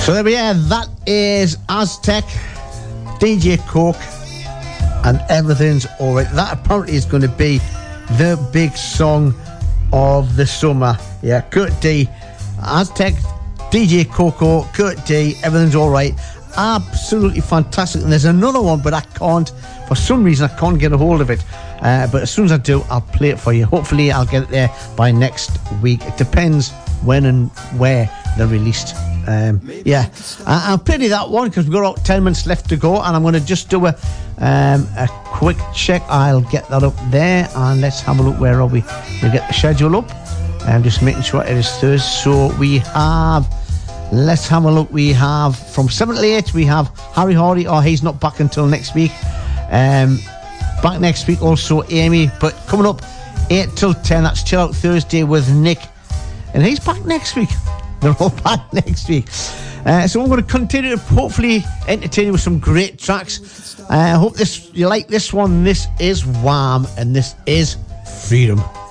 So there we are. That is Aztec, DJ Coke, and Everything's Alright. That apparently is going to be the big song of the summer. Yeah, Kurt D, Aztec, DJ Coco, Kurt D, Everything's Alright. Absolutely fantastic. And there's another one, but I can't, for some reason, I can't get a hold of it. But as soon as I do, I'll play it for you. Hopefully, I'll get it there by next week. It depends when and where they're released. Yeah, I'll play that one because we've got about 10 minutes left to go, and I'm going to just do a quick check. I'll get that up there, and let's have a look. Where are we? We'll get the schedule up. I'm just making sure it is Thursday. So we have, let's have a look. We have from 7 to 8, we have Harry Hardy. Oh, he's not back until next week. Back next week also Amy, but coming up 8 till 10, that's Chill Out Thursday with Nick, and he's back next week. They're all back next week. So I'm going to continue to hopefully entertain you with some great tracks. I hope you like this one. This is Wham, and this is Freedom.